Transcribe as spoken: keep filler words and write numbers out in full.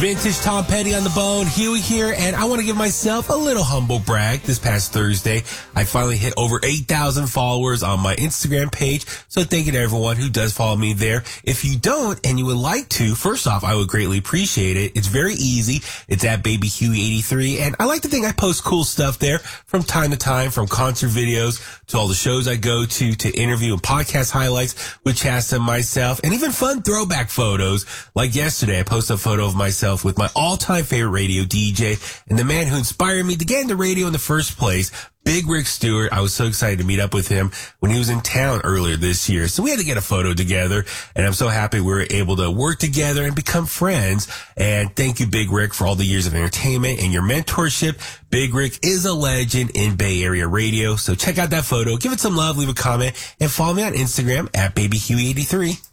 Vintage Tom Petty on the bone, Huey here, and I want to give myself a little humble brag. This past Thursday, I finally hit over eight thousand followers on my Instagram page, so thank you to everyone who does follow me there. If you don't and you would like to, first off, I would greatly appreciate it. It's very easy. It's at Baby Huey eighty-three, and I like to think I post cool stuff there from time to time, from concert videos to all the shows I go to, to interview and podcast highlights with Chasta and myself, and even fun throwback photos. Like yesterday, I posted a photo of myself with my all-time favorite radio D J and the man who inspired me to get into radio in the first place, Big Rick Stewart. I was so excited to meet up with him when he was in town earlier this year. So we had to get a photo together, and I'm so happy we were able to work together and become friends. And thank you, Big Rick, for all the years of entertainment and your mentorship. Big Rick is a legend in Bay Area radio. So check out that photo, give it some love, leave a comment, and follow me on Instagram at Baby Huey eighty-three.